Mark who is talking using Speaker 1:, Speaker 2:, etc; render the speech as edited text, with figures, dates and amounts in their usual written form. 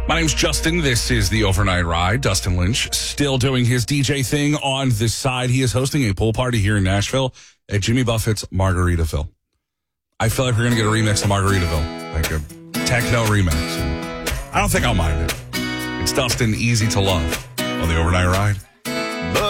Speaker 1: My name's Justin. This is the Overnight Ride. Dustin Lynch still doing his DJ thing on this side. He is hosting a pool party here in Nashville at Jimmy Buffett's Margaritaville. I feel like we're going to get a remix of Margaritaville, like a techno remix. I don't think I'll mind it. It's Dustin, easy to love on the Overnight Ride.